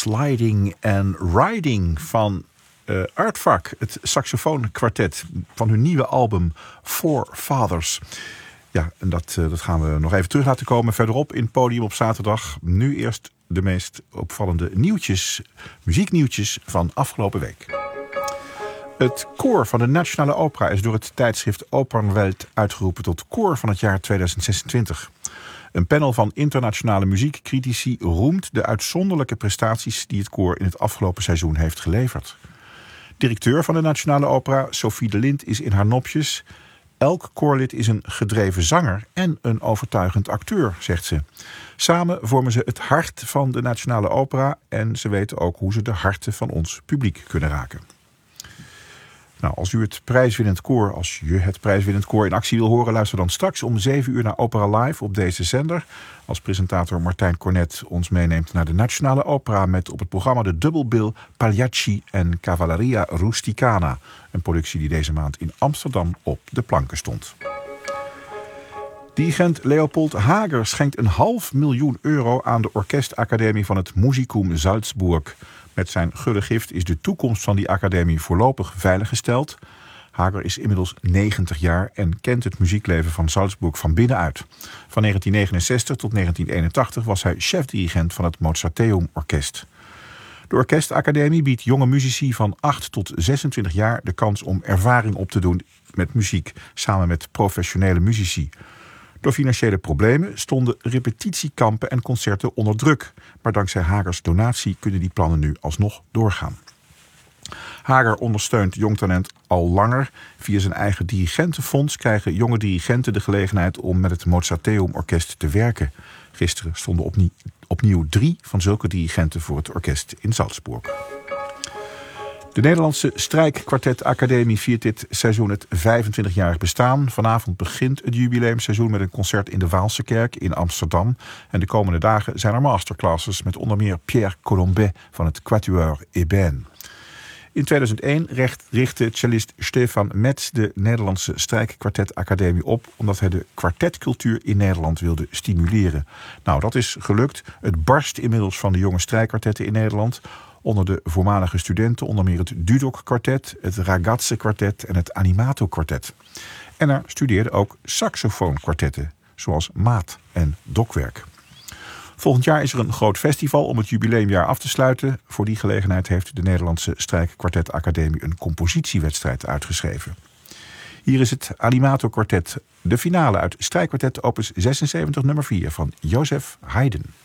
Sliding and Riding van Aardvark, het saxofoonkwartet van hun nieuwe album Four Fathers. Ja, en dat gaan we nog even terug laten komen verderop in het podium op zaterdag. Nu eerst de meest opvallende nieuwtjes, muzieknieuwtjes van afgelopen week. Het koor van de Nationale Opera is door het tijdschrift Opernwelt uitgeroepen tot koor van het jaar 2026. Een panel van internationale muziekcritici roemt de uitzonderlijke prestaties die het koor in het afgelopen seizoen heeft geleverd. Directeur van de Nationale Opera, Sophie de Lint, is in haar nopjes. Elk koorlid is een gedreven zanger en een overtuigend acteur, zegt ze. Samen vormen ze het hart van de Nationale Opera en ze weten ook hoe ze de harten van ons publiek kunnen raken. Nou, als je het prijswinnend koor in actie wil horen, luister dan straks om 7 uur naar Opera Live op deze zender. Als presentator Martijn Cornet ons meeneemt naar de Nationale Opera met op het programma de dubbelbill Pagliacci en Cavalleria Rusticana. Een productie die deze maand in Amsterdam op de planken stond. Dirigent Leopold Hager schenkt €500.000 aan de orkestacademie van het Musicum Salzburg. Met zijn gulle gift is de toekomst van die academie voorlopig veiliggesteld. Hager is inmiddels 90 jaar en kent het muziekleven van Salzburg van binnenuit. Van 1969 tot 1981 was hij chefdirigent van het Mozarteum Orkest. De orkestacademie biedt jonge muzici van 8 tot 26 jaar de kans om ervaring op te doen met muziek samen met professionele muzici. Door financiële problemen stonden repetitiekampen en concerten onder druk. Maar dankzij Hagers donatie kunnen die plannen nu alsnog doorgaan. Hager ondersteunt jong talent al langer. Via zijn eigen dirigentenfonds krijgen jonge dirigenten de gelegenheid om met het Mozarteum Orkest te werken. Gisteren stonden opnieuw 3 van zulke dirigenten voor het orkest in Salzburg. De Nederlandse Strijkkwartet Academie viert dit seizoen het 25-jarig bestaan. Vanavond begint het jubileumseizoen met een concert in de Waalse Kerk in Amsterdam. En de komende dagen zijn er masterclasses met onder meer Pierre Colombet van het Quatuor Ébène. In 2001 richtte cellist Stefan Metz de Nederlandse Strijkkwartet Academie op, omdat hij de kwartetcultuur in Nederland wilde stimuleren. Nou, dat is gelukt. Het barst inmiddels van de jonge strijkkwartetten in Nederland. Onder de voormalige studenten onder meer het Dudok-kwartet, het Ragazze-kwartet en het Animato-kwartet. En er studeerden ook saxofoonkwartetten, zoals Maat en Dokwerk. Volgend jaar is er een groot festival om het jubileumjaar af te sluiten. Voor die gelegenheid heeft de Nederlandse Strijkkwartet Academie een compositiewedstrijd uitgeschreven. Hier is het Animato-kwartet, de finale uit Strijkkwartet opus 76 nummer 4 van Joseph Haydn.